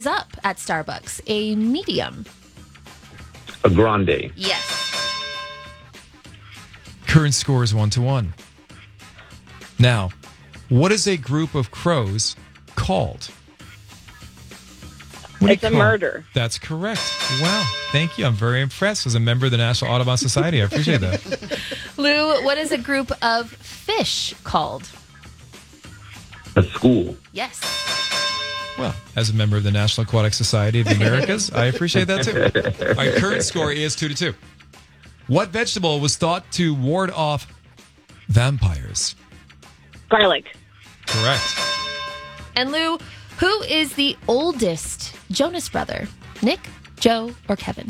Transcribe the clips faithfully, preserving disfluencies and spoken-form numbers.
size up at Starbucks? A medium. A grande. Yes. Current score is one to one. Now, what is a group of crows called? What do It's you a call- murder. That's correct. Wow. Thank you. I'm very impressed as a member of the National Audubon Society. I appreciate that. Lou, what is a group of fish called? A school. Yes. Well, as a member of the National Aquatic Society of the Americas, I appreciate that too. All right, current score is two to two. What vegetable was thought to ward off vampires? Garlic. Correct. And Lou, who is the oldest Jonas brother? Nick, Joe, or Kevin?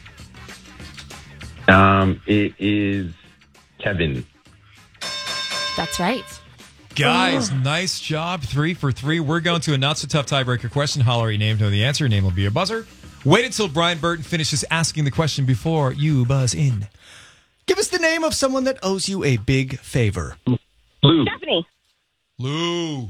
Um, it is Kevin. That's right. Guys, nice job. Three for three. We're going to a not-so-tough tiebreaker question. Holler your name, know the answer. Your name will be your buzzer. Wait until Brian Burton finishes asking the question before you buzz in. Give us the name of someone that owes you a big favor. Lou. Stephanie. Lou.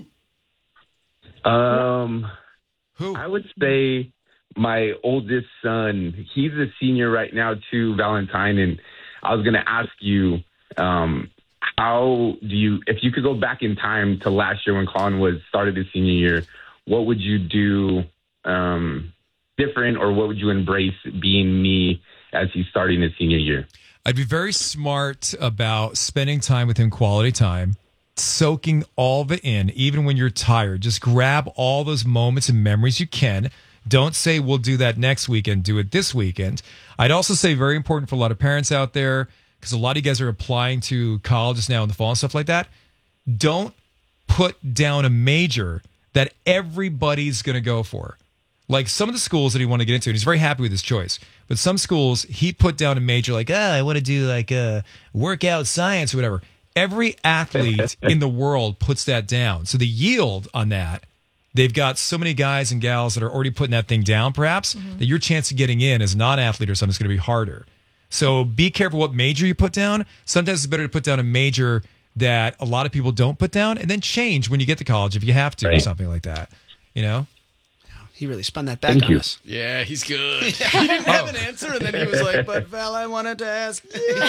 Um, Who? I would say my oldest son. He's a senior right now too, Valentine. And I was going to ask you, um, how do you, if you could go back in time to last year when Colin was started his senior year, what would you do um, different, or what would you embrace being me as he's starting his senior year? I'd be very smart about spending time with him, quality time, soaking all of it in, even when you're tired. Just grab all those moments and memories you can. Don't say, we'll do that next weekend. Do it this weekend. I'd also say, very important for a lot of parents out there, because a lot of you guys are applying to colleges now in the fall and stuff like that. Don't put down a major that everybody's going to go for. Like some of the schools that he wanted to get into, and he's very happy with his choice. But some schools, he put down a major like, ah, I want to do like a workout science or whatever. Every athlete in the world puts that down. So the yield on that, they've got so many guys and gals that are already putting that thing down, perhaps, mm-hmm. that your chance of getting in as a non-athlete or something is going to be harder. So be careful what major you put down. Sometimes it's better to put down a major that a lot of people don't put down, and then change when you get to college if you have to, right. or something like that. You know? He really spun that back Thank on you. us. Yeah, he's good. He didn't have an answer, and then he was like, but Val, I wanted to ask you something.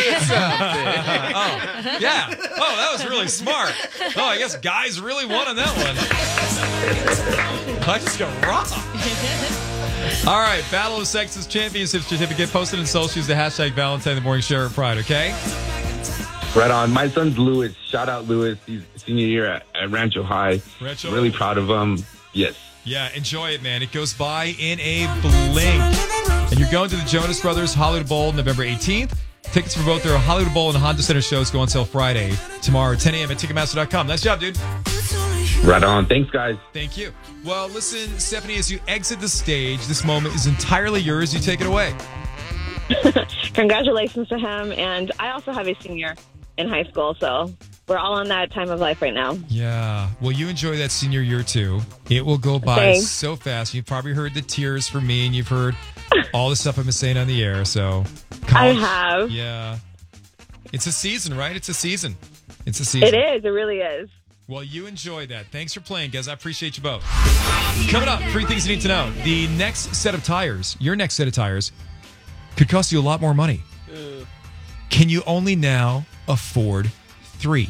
oh, yeah. Oh, that was really smart. Oh, I guess guys really won on that one. I just got robbed. All right, Battle of Sexes Championship certificate posted in social. Use the hashtag Valentine the Morning Share at Pride, okay? Right on. My son's Lewis. Shout out Lewis. He's senior year at, at Rancho High. Rancho. Really proud of him. Yes. Yeah, enjoy it, man. It goes by in a blink. And you're going to the Jonas Brothers Hollywood Bowl November eighteenth. Tickets for both their Hollywood Bowl and Honda Center shows go on sale Friday, tomorrow, ten a.m. at Ticketmaster dot com. Nice job, dude. Right on. Thanks, guys. Thank you. Well, listen, Stephanie, as you exit the stage, this moment is entirely yours. You take it away. Congratulations to him. And I also have a senior in high school, so we're all on that time of life right now. Yeah. Well, you enjoy that senior year, too. It will go by Thanks. so fast. You've probably heard the tears from me, and you've heard all the stuff I've been saying on the air. So, college, I have. Yeah. It's a season, right? It's a season. It's a season. It is. It really is. Well, you enjoy that. Thanks for playing, guys. I appreciate you both. Coming up, three things you need to know. The next set of tires, your next set of tires, could cost you a lot more money. Uh. Can you only now afford three?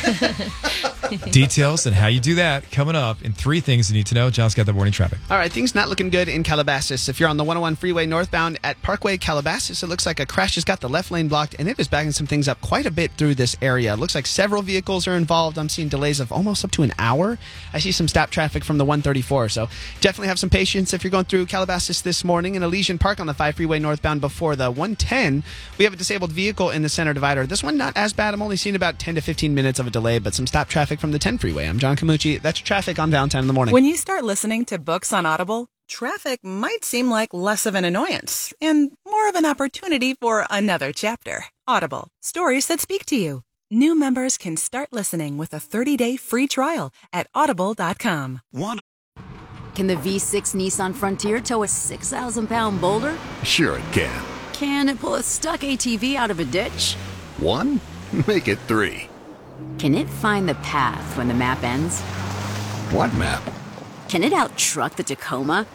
Details and how you do that coming up in three things you need to know. John's got the morning traffic. All right, things not looking good in Calabasas. If you're on the one oh one freeway northbound at Parkway Calabasas, it looks like a crash has got the left lane blocked, and it is backing some things up quite a bit through this area. It looks like several vehicles are involved. I'm seeing delays of almost up to an hour. I see some stop traffic from the one thirty-four, so definitely have some patience if you're going through Calabasas this morning. In Elysian Park on the five freeway northbound before the one ten, we have a disabled vehicle in the center divider. This one not as bad. I'm only seeing about ten to fifteen minutes of a delay, but some stop traffic from the ten freeway. I'm John Camucci. That's traffic on Valentine in the morning. When you start listening to books on Audible, traffic might seem like less of an annoyance and more of an opportunity for another chapter. Audible, stories that speak to you. New members can start listening with a thirty-day free trial at audible dot com. One. Can the V six Nissan Frontier tow a six thousand pound boulder? Sure it can. Can it pull a stuck A T V out of a ditch? One? Make it three. Can it find the path when the map ends? What map? Can it out-truck the Tacoma?